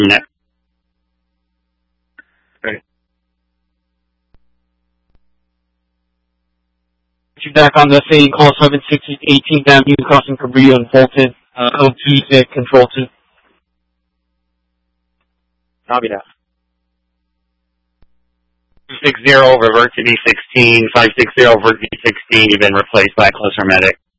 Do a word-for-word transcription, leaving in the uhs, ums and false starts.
Net. Great. You back on the same call seven sixty eighteenth Avenue, crossing Cabrillo and Fulton, uh, O two to control two. Copy that. two six zero, revert to V sixteen, five six zero, revert V sixteen, you've been replaced by a closer medic.